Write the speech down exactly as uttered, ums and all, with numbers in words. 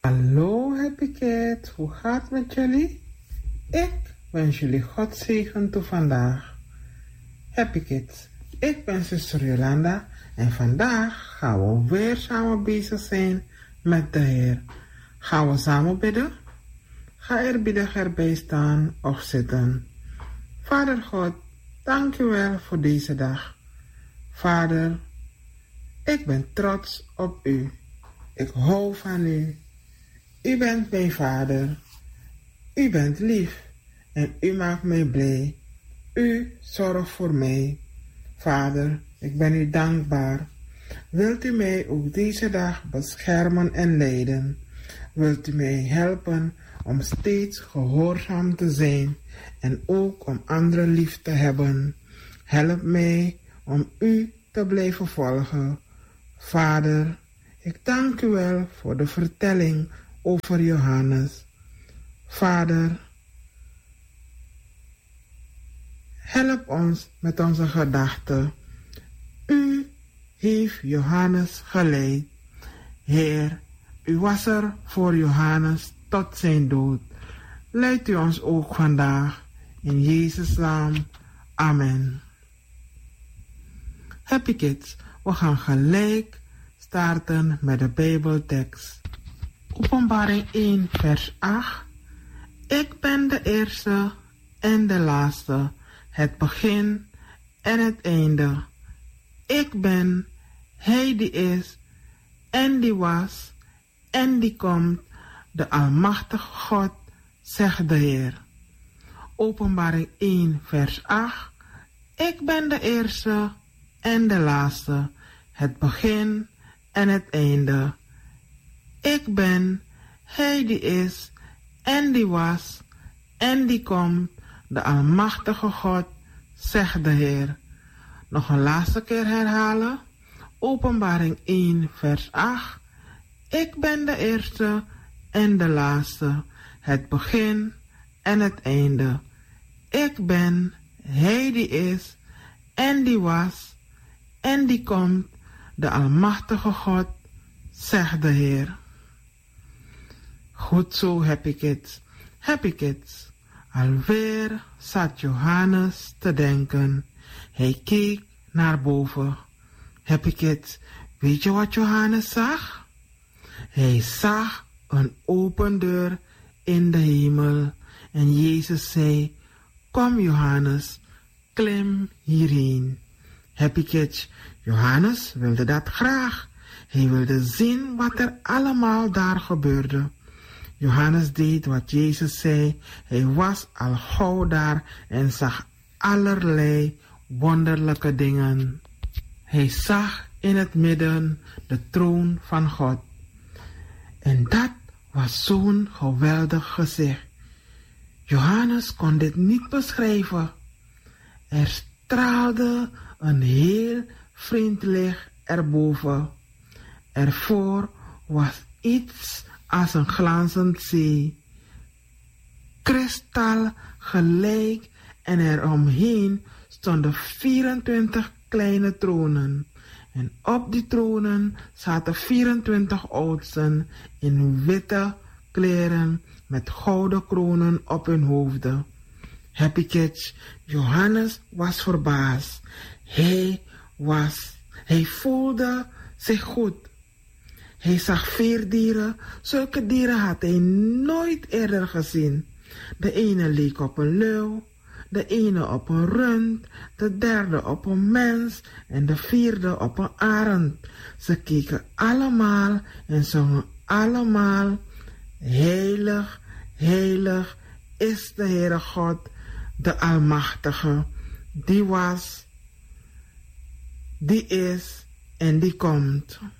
Hallo Happy Kids, hoe gaat het met jullie? Ik wens jullie Godzegen toe vandaag. Happy Kids, ik ben zuster Jolanda en vandaag gaan we weer samen bezig zijn met de Heer. Gaan we samen bidden? Ga eerbiedig erbij staan of zitten. Vader God, dank u wel voor deze dag. Vader, ik ben trots op u. Ik hou van u. U bent mijn vader. U bent lief en u maakt mij blij. U zorgt voor mij. Vader, ik ben u dankbaar. Wilt u mij ook deze dag beschermen en leiden? Wilt u mij helpen om steeds gehoorzaam te zijn en ook om anderen lief te hebben? Help mij om u te blijven volgen. Vader, ik dank u wel voor de vertelling over Johannes. Vader, help ons met onze gedachten. U heeft Johannes geleid. Heer, u was er voor Johannes tot zijn dood. Leid u ons ook vandaag. In Jezus' naam. Amen. Happy Kids, we gaan gelijk starten met de Bijbeltekst. Openbaring één vers acht. Ik ben de eerste en de laatste, het begin en het einde. Ik ben hij die is en die was en die komt, de Almachtige God, zegt de Heer. Openbaring één vers acht. Ik ben de eerste en de laatste, het begin en het einde. Ik ben hij die is en die was en die komt, de Almachtige God, zegt de Heer. Nog een laatste keer herhalen. Openbaring één vers acht. Ik ben de eerste en de laatste, het begin en het einde. Ik ben hij die is en die was en die komt, de Almachtige God, zegt de Heer. Goed zo, Happy Kids. Happy Kids. Alweer zat Johannes te denken. Hij keek naar boven. Happy Kids, weet je wat Johannes zag? Hij zag een open deur in de hemel. En Jezus zei, kom Johannes, klim hierheen. Happy Kids, Johannes wilde dat graag. Hij wilde zien wat er allemaal daar gebeurde. Johannes deed wat Jezus zei. Hij was al gauw daar en zag allerlei wonderlijke dingen. Hij zag in het midden de troon van God. En dat was zo'n geweldig gezicht. Johannes kon dit niet beschrijven. Er straalde een heel vreemd licht erboven. Ervoor was iets als een glanzend zee. Kristal gelijk en eromheen stonden vierentwintig kleine tronen. En op die tronen zaten vierentwintig oudsten in witte kleren met gouden kronen op hun hoofden. Happy Kids, Johannes was verbaasd. Hij was, hij voelde zich goed. Hij zag veerdieren, zulke dieren had hij nooit eerder gezien. De ene leek op een leeuw, de ene op een rund, de derde op een mens en de vierde op een arend. Ze keken allemaal en zongen allemaal, heilig, heilig is de Heere God, de Almachtige, die was, die is en die komt.